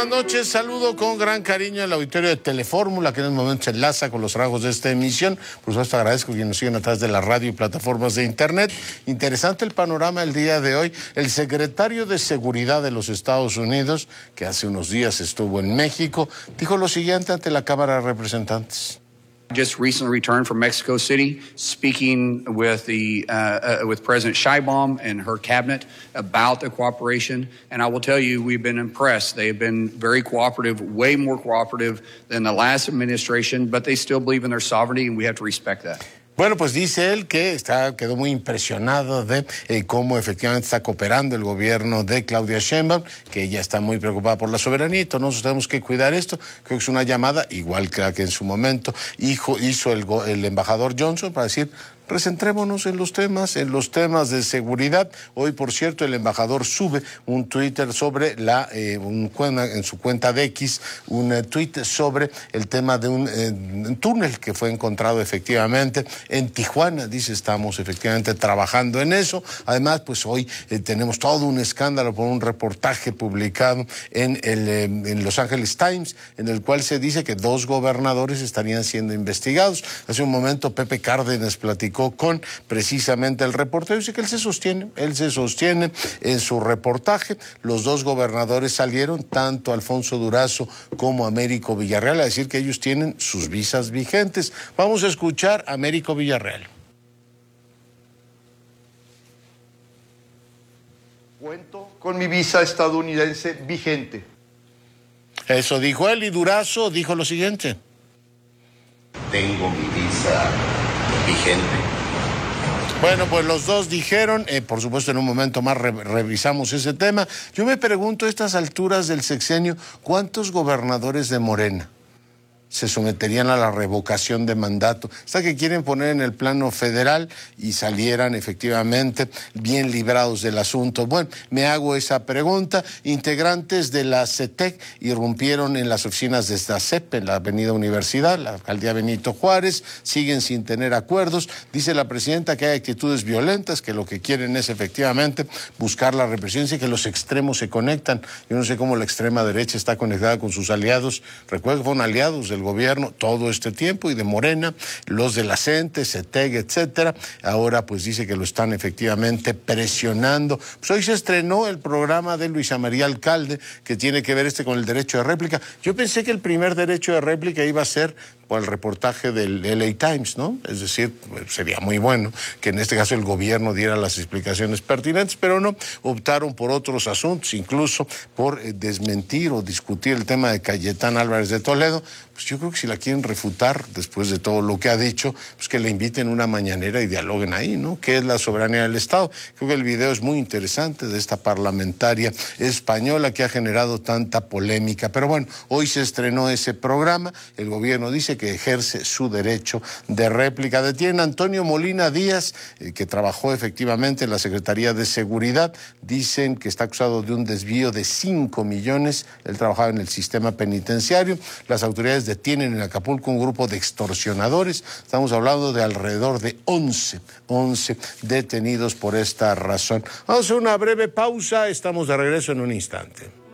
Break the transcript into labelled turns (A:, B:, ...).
A: buenas noches. Saludo con gran cariño al auditorio de Telefórmula, que en el momento se enlaza con los trabajos de esta emisión. Por supuesto, agradezco a quienes nos siguen a través de la radio y plataformas de internet. Interesante el panorama el día de hoy. El secretario de Seguridad de los Estados Unidos, que hace unos días estuvo en México, dijo lo siguiente ante la Cámara de Representantes.
B: Just recently returned from Mexico City, speaking with with President Sheinbaum and her cabinet about the cooperation. And I will tell you, we've been impressed. They have been very cooperative, way more cooperative than the last administration, but they still believe in their sovereignty, and we have to respect that.
A: Bueno, pues dice él que quedó muy impresionado de cómo efectivamente está cooperando el gobierno de Claudia Sheinbaum, que ella está muy preocupada por la soberanía y todos nosotros tenemos que cuidar esto. Creo que es una llamada, igual que la que en su momento hizo el embajador Johnson, para decir: recentrémonos en los temas de seguridad. Hoy, por cierto, el embajador sube un Twitter sobre en su cuenta de X, un tweet sobre el tema de un túnel que fue encontrado efectivamente en Tijuana. Dice: estamos efectivamente trabajando en eso. Además, pues hoy tenemos todo un escándalo por un reportaje publicado en Los Angeles Times, en el cual se dice que 2 gobernadores estarían siendo investigados. Hace un momento Pepe Cárdenas platicó con precisamente el reportero, dice que él se sostiene en su reportaje. Los 2 gobernadores salieron, tanto Alfonso Durazo como Américo Villarreal, a decir que ellos tienen sus visas vigentes. Vamos a escuchar a Américo Villarreal.
C: Cuento con mi visa estadounidense vigente.
A: Eso dijo él, y Durazo dijo lo siguiente:
D: tengo mi visa vigente.
A: Bueno, pues los 2 dijeron, por supuesto en un momento más revisamos ese tema. Yo me pregunto a estas alturas del sexenio, ¿cuántos gobernadores de Morena se someterían a la revocación de mandato? Hasta que quieren poner en el plano federal y salieran efectivamente bien librados del asunto. Bueno, me hago esa pregunta. Integrantes de la CETEC irrumpieron en las oficinas de la CEP en la Avenida Universidad, la alcaldía Benito Juárez, siguen sin tener acuerdos. Dice la presidenta que hay actitudes violentas, que lo que quieren es efectivamente buscar la represión y que los extremos se conectan. Yo no sé cómo la extrema derecha está conectada con sus aliados. Recuerdo que fueron aliados del gobierno todo este tiempo y de Morena, los de la CENTE, CETEG, etcétera. Ahora pues dice que lo están efectivamente presionando. Pues hoy se estrenó el programa de Luisa María Alcalde, que tiene que ver con el derecho de réplica. Yo pensé que el primer derecho de réplica iba a ser por el reportaje del LA Times, ¿no? Es decir, sería muy bueno que en este caso el gobierno diera las explicaciones pertinentes, pero no, optaron por otros asuntos, incluso por desmentir o discutir el tema de Cayetán Álvarez de Toledo. Pues yo creo que si la quieren refutar después de todo lo que ha dicho, pues que le inviten una mañanera y dialoguen ahí, ¿no? ¿Qué es la soberanía del Estado? Creo que el video es muy interesante de esta parlamentaria española que ha generado tanta polémica. Pero bueno, hoy se estrenó ese programa, el gobierno dice que ejerce su derecho de réplica. Detienen a Antonio Molina Díaz, que trabajó efectivamente en la Secretaría de Seguridad. Dicen que está acusado de un desvío de 5 millones. Él trabajaba en el sistema penitenciario. Las autoridades detienen en Acapulco un grupo de extorsionadores. Estamos hablando de alrededor de 11 detenidos por esta razón. Vamos a hacer una breve pausa. Estamos de regreso en un instante.